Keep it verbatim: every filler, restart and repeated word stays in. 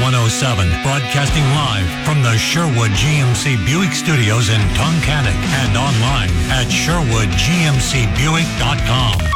one oh seven, broadcasting live from the Sherwood G M C Buick Studios in Tunkhannock and online at sherwood g m c buick dot com.